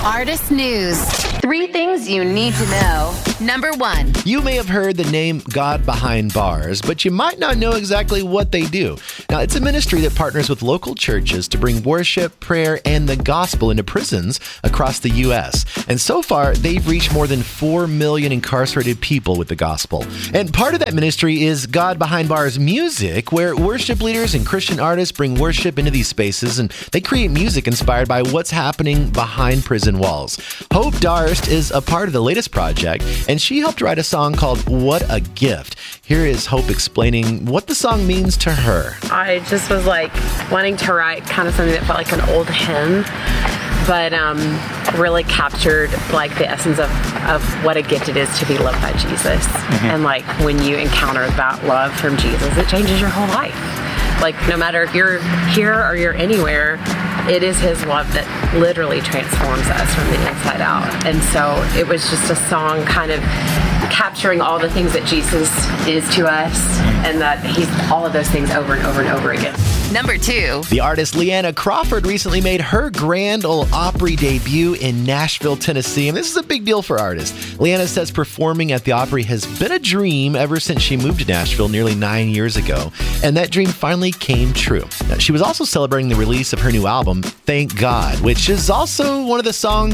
Artist News. 3 things you need to know. Number 1. You may have heard the name God Behind Bars, but you might not know exactly what they do. Now, it's a ministry that partners with local churches to bring worship, prayer, and the gospel into prisons across the U.S. And so far, they've reached more than 4 million incarcerated people with the gospel. And part of that ministry is God Behind Bars Music, where worship leaders and Christian artists bring worship into these spaces, and they create music inspired by what's happening behind prison walls. Hope Darst is a part of the latest project, and she helped write a song called What a Gift. Here is Hope explaining what the song means to her. I just was wanting to write kind of something that felt like an old hymn, but really captured the essence of what a gift it is to be loved by Jesus. And when you encounter that love from Jesus, it changes your whole life. No matter if you're here or you're anywhere, it is his love that literally transforms us from the inside out. And so it was just a song kind of capturing all the things that Jesus is to us, and that he's all of those things over and over and over again. Number 2. The artist Leanna Crawford recently made her Grand Ole Opry debut in Nashville, Tennessee, and this is a big deal for artists. Leanna says performing at the Opry has been a dream ever since she moved to Nashville nearly 9 years ago, and that dream finally came true. Now, she was also celebrating the release of her new album, Thank God, which is also one of the songs